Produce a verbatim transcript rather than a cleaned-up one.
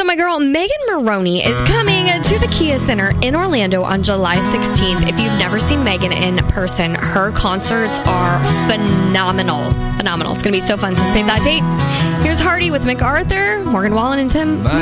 my girl Megan Maroney is coming to the Kia Center in Orlando on July sixteenth. If you've never seen Megan in person, her concerts are phenomenal. Phenomenal. It's going to be so fun, so save that date. Here's Hardy with MacArthur, Morgan Wallen, and Tim.